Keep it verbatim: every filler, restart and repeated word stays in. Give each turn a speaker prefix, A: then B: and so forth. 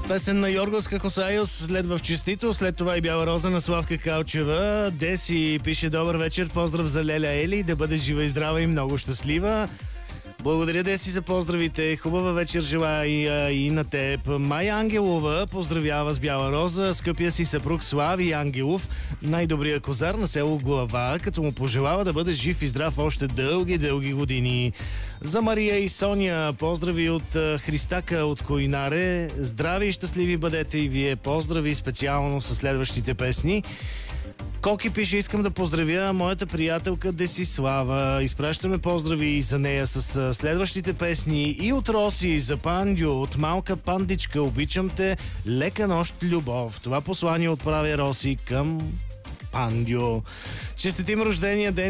A: Песен на Йоргос Какосайос следва в честито, след това и Бяла роза на Славка Калчева. Деси пише: добър вечер, поздрав за Леля Ели, да бъде жива и здрава и много щастлива. Благодаря, Деси, за поздравите. Хубава вечер желая и, а, и на теб. Майя Ангелова поздравява с Бяла роза скъпия си съпруг Слави Ангелов, най-добрия козар на село Глава, като му пожелава да бъде жив и здрав още дълги, дълги години. За Мария и Соня поздрави от а, Христака от Койнаре. Здрави и щастливи бъдете и вие. Поздрави специално със следващите песни. Коки пише: искам да поздравя моята приятелка Десислава. Изпращаме поздрави и за нея с следващите песни. И от Роси за Пандю, от малка пандичка, обичам те, лека нощ, любов. Това послание отправя Роси към Пандю. Честитим рождения ден